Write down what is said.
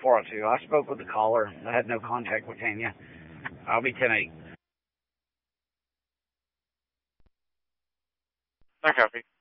402. I spoke with the caller. I had no contact with Tanya. I'll be 10-8. I copy.